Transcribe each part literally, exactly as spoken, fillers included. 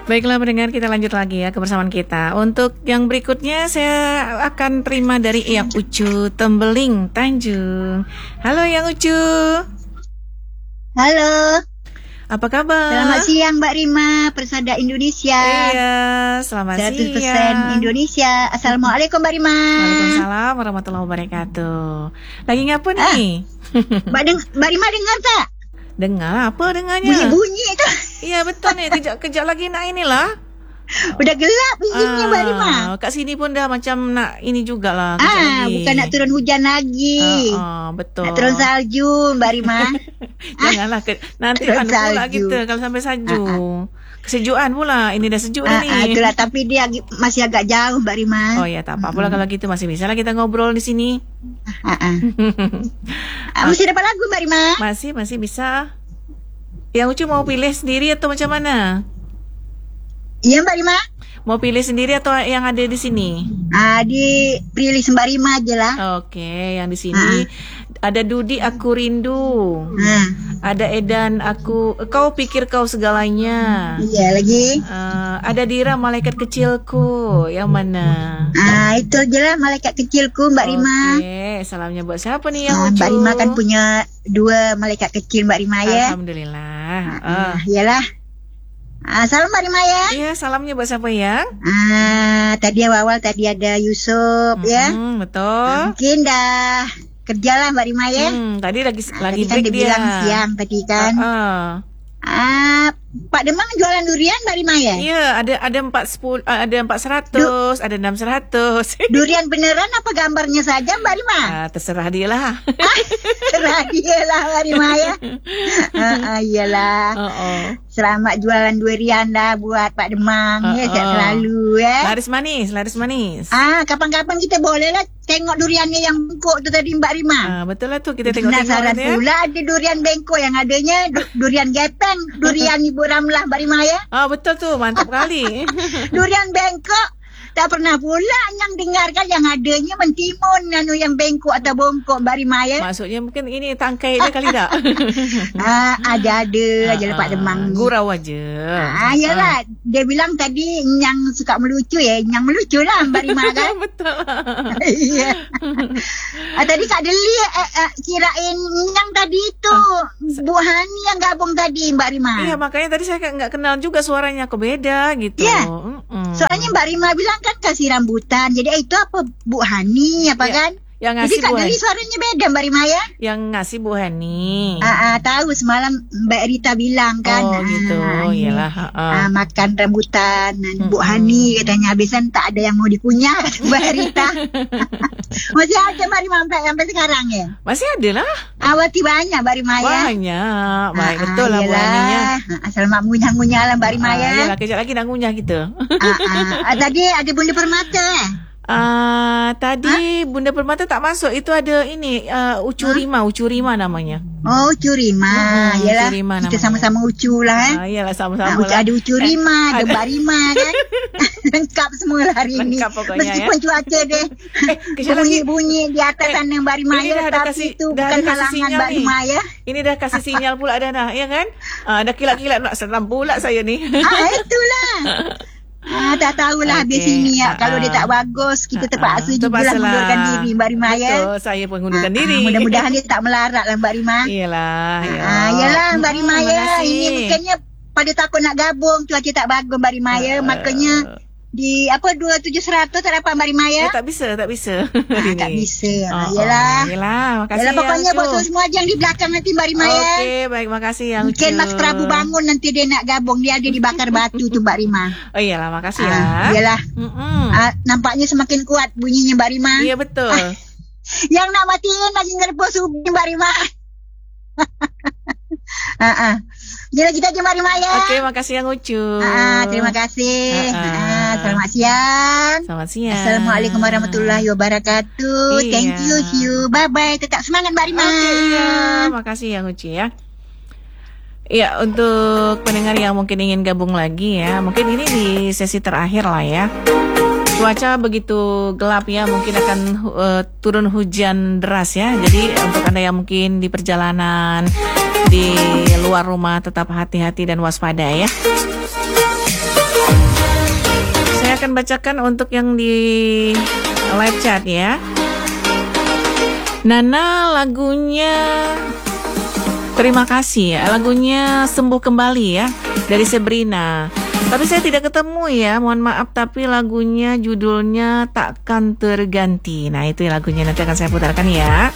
Baiklah pendengar, kita lanjut lagi ya kebersamaan kita. Untuk yang berikutnya saya akan terima dari Yang Ucu Tembeling Tanjung. Halo Yang Ucu. Halo. Apa kabar? Selamat siang Mbak Rima, Persada Indonesia. Iya, selamat seratus persen siang. Indonesia. Assalamualaikum Mbak Rima. Waalaikumsalam warahmatullahi wabarakatuh. Lagi ngapa nih? Ah, Mbak, deng Mbak Rima dengar tak? Dengar apa dengarnya? Bunyi-bunyi itu. Iya betul nih, kejap-kejap lagi nak inilah. Udah gelap bunyinya Mbak Rima. Kat sini pun dah macam nak ini jugalah. Ah, lagi. bukan nak turun hujan lagi. Uh, uh, betul. Nak turun salju Mbak Rima. Janganlah ke, nanti Turun anu pula salju. kita kalau sampai salju. Ah, ah. Kesejukan pula. Ini dah sejuk dah Ah, ni. ah, itulah, tapi dia agi- masih agak jauh Mbak Rima. Oh ya, tak apa-apa lah kalau gitu masih bisa lah kita ngobrol di sini. Ah, ah. Ah, mesti dapat lagu Mbak Rima. Masih masih bisa. Yang Ucu mau pilih sendiri atau macam mana? Iya Mbak Rima. Mau pilih sendiri atau yang ada di sini? Ah, di pilih Mbak Rima aja lah. Oke, yang di sini ada Dudi Aku Rindu. Ah, Ada Edan Aku Kau Pikir Kau Segalanya. iya lagi. Uh, ada Dira Malaikat Kecilku. Yang mana? Ah, itu aja lah malaikat kecilku Mbak Rima. Oke, salamnya buat siapa nih yang Ah, Ucu? Mbak Rima kan punya dua malaikat kecil Mbak Rima ya. Alhamdulillah. Ah, Ah. iyalah. Ah, salam Mbak Rima ya. Iya, salamnya buat siapa yang? Ah, tadi awal tadi ada Yusuf ya. Hmm, betul. Ah, mungkin dah kerja lah Mbak Rima ya. Hmm, tadi lagi Ah, lagi tadi kan break dia dia. bilang siang tadi kan. Ah, ah. Ah, Pak Demang jualan durian Mbak Rima ya? Iya, ada ada empat sepuluh, ada empat seratus, ada enam seratus. Durian beneran apa gambarnya saja Mbak Rima? Ah, terserah dia lah. Terserah dia lah Mbak Rima ya. Ah, ah, iyalah. Oh, oh. Selamat jualan durian dah buat Pak Demang Uh, ya, sehat uh. selalu ya. Laris manis, laris manis. Ah, kapan-kapan kita boleh lah tengok duriannya yang bengkok tu tadi Mbak Rima. Ah, betul lah tu kita tengok-tengok Penasaran nanti ya. pula ada durian bengkok yang adanya du- durian gepeng, durian Ibu Ramlah Mbak Rima ya. Ah, betul tu, mantap kali. Durian bengkok tak pernah pula yang dengarkan yang adanya mentimun anu yang bengkok atau bongkok Mbak Rima ya. Maksudnya mungkin ini tangkai dia kali tak? Ah, ada-ada aja lah Pak Demang. Gurau aja. Ah, iyalah. Dia bilang tadi yang suka melucu ya, yang melucu lah Mbak Rima kan. Betul. Iya. Ah, tadi Kak Deli eh, eh, kirain yang tadi itu Bu Hani yang gabung tadi Mbak Rima. Iya, makanya tadi saya nggak kenal juga suaranya, kok beda gitu. Iya. Mm-mm. Soalnya Mbak Rima bilang kan kasih rambutan. Jadi eh, itu apa Bu Hani apa Ya, kan? yang Jadi ngasih Kak Bu Deli Hani. suaranya beda Mbak Rima ya. Yang ngasih Bu Hani. Ah, ah, tahu semalam Mbak Rita bilang kan. Oh gitu, Ah, ini, iyalah. ah, Uh. makan rambutan. Nah, Bu Mm-mm. Hani katanya habisan tak ada yang mau dikunyah kata Mbak Rita. Masih ada Mbak Rima sampai, sampai sekarang ya. Masih ada lah. Awati banyak Mbak Rima ya. Banyak. Baik, Ah, betul lah Bu iyalah. Haninya. Ah, selamat ngunyah-ngunyah lah Mbak Rima Ah, ya. iyalah, kejap lagi nak ngunyah kita. Ah, ah. Ah, tadi ada Bunda Permata eh. Ah, tadi Bunda Permata tak masuk. Itu ada ini uh, Ucu Rima, Ucu Rima namanya. Oh, Ucu Rima. Hmm, Yalah. Ucu Rima Kita namanya. sama-sama Ucu lah eh. Ah, iyalah Ah, sama-sama Ucu- lah. ada Ucu Rima, ada ada- Mbak Rima kan. Lengkap semua lah hari ini. Lengkap pokoknya, Meskipun ya. cuaca deh kejap lagi. bunyi-bunyi di atas Eh, sana Mbak Rima ini ya, dah ada tapi kasih- itu dah bukan ada kasih halangan sinyal Mbak ni. Rima ya. Ini dah kasih sinyal pula dah dah, ya kan? Ah, dah kilat-kilat pula, seram pula saya ni. Ah, itulah. Ah, tak tahulah habis Okey. ini ya. Ah, Kalau dia ah. tak bagus, kita Ah, terpaksa ah. juga lah Terpaksalah. mundurkan diri Mbak Rima ya. Betul, saya pun mengundurkan Ah, diri. ah, mudah-mudahan dia tak melarat lah Mbak Rima. Iyalah, ya. Ah, yalah Mbak Rima Hmm, ya. makasih. Ini bukannya pada takut nak gabung, cuaca tak bagus Mbak Rima ya. Ah. Makanya di apa dua tujuh seratus tak dapat Mbak Rima ya. Eh, tak bisa, tak bisa. Ah, Hari tak ni. bisa. Oh, Ah, oh, yalah. Yalah, makasih. Yalah pokoknya yang buat tu. semua yang di belakang nanti Mbak Rima ya. Okey, baik, makasih yang Mungkin tu. Mas Prabu bangun nanti dia nak gabung. Dia ada dibakar batu tu Mbak Rima. Oh iyalah, makasih Ah, ya. yalah. Mm-mm. Ah, nampaknya semakin kuat bunyinya Mbak Rima. Iya betul. Yang nak matiin lagi ngerpos ubi Mbak Rima. Ah, ah. Jadi kita je Mbak Rima ya. Okey, makasih yang Ucu. Ah, terima kasih. Ah, ah. Ah, selamat siang. Selamat siang. Assalamualaikum warahmatullahi wabarakatuh. Iya. Thank you, you. Bye bye. Tetap semangat Mbak Rima. Okey, iya. Makasih yang Uci ya. Iya, untuk pendengar yang mungkin ingin gabung lagi ya, mungkin ini di sesi terakhir lah ya. Cuaca begitu gelap ya, mungkin akan uh, turun hujan deras ya. Jadi untuk Anda yang mungkin di perjalanan, di luar rumah tetap hati-hati dan waspada ya. saya akan bacakan untuk yang di live chat ya. Nana lagunya terima kasih ya. Lagunya Sembuh Kembali ya dari Sabrina. Tapi saya tidak ketemu ya, mohon maaf, tapi lagunya judulnya Takkan Terganti. Nah itu lagunya nanti akan saya putarkan ya.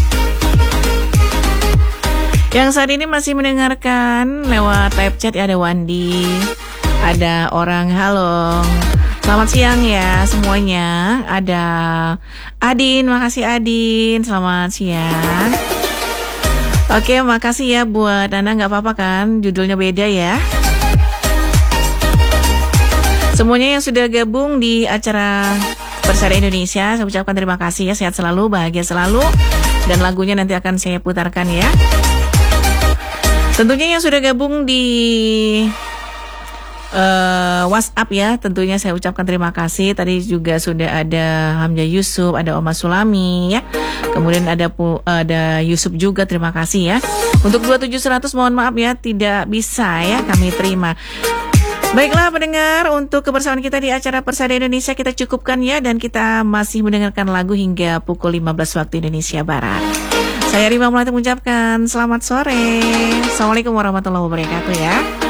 Yang saat ini masih mendengarkan lewat live chat ya, ada Wandi, ada orang Halong. Selamat siang ya semuanya. Ada Adin, makasih Adin, selamat siang. Oke, makasih ya buat Nana, nggak apa-apa kan, judulnya beda ya. Semuanya yang sudah gabung di acara Persada Indonesia, saya ucapkan terima kasih ya, sehat selalu, bahagia selalu. Dan lagunya nanti akan saya putarkan ya. Tentunya yang sudah gabung di uh, WhatsApp ya, tentunya saya ucapkan terima kasih. Tadi juga sudah ada Hamzah Yusuf, ada Oma Sulami ya. Kemudian ada ada Yusuf juga, terima kasih ya. Untuk dua tujuh seratus mohon maaf ya, tidak bisa ya kami terima. Baiklah pendengar, untuk kebersamaan kita di acara Persada Indonesia kita cukupkan ya, dan kita masih mendengarkan lagu hingga pukul lima belas waktu Indonesia Barat. Saya Rima Melati mengucapkan selamat sore. Assalamualaikum warahmatullahi wabarakatuh ya.